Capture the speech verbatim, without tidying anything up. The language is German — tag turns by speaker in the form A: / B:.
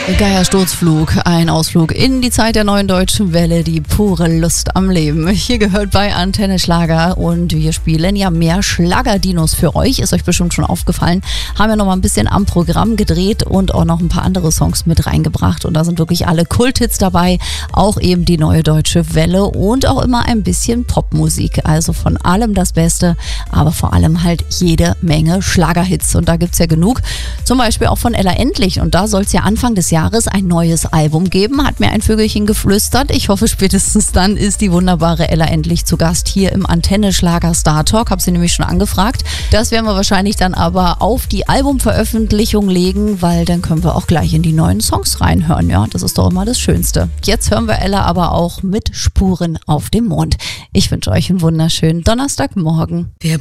A: Geiersturzflug, ein Ausflug in die Zeit der neuen deutschen Welle, die pure Lust am Leben. Hier gehört bei Antenne Schlager und wir spielen ja mehr Schlagerdinos für euch. Ist euch bestimmt schon aufgefallen. Haben ja noch mal ein bisschen am Programm gedreht und auch noch ein paar andere Songs mit reingebracht. Und da sind wirklich alle Kulthits dabei, auch eben die neue deutsche Welle und auch immer ein bisschen Popmusik. Also von allem das Beste, aber vor allem halt jede Menge Schlagerhits. Und da gibt's ja genug. Zum Beispiel auch von Ella Endlich. Und da soll es ja Anfang des Jahres ein neues Album geben, hat mir ein Vögelchen geflüstert. Ich hoffe, spätestens dann ist die wunderbare Ella endlich zu Gast hier im Antenne Schlager Star Talk. Hab sie nämlich schon angefragt. Das werden wir wahrscheinlich dann aber auf die Albumveröffentlichung legen, weil dann können wir auch gleich in die neuen Songs reinhören. Ja, das ist doch immer das Schönste. Jetzt hören wir Ella aber auch mit Spuren auf dem Mond. Ich wünsche euch einen wunderschönen Donnerstagmorgen.
B: Der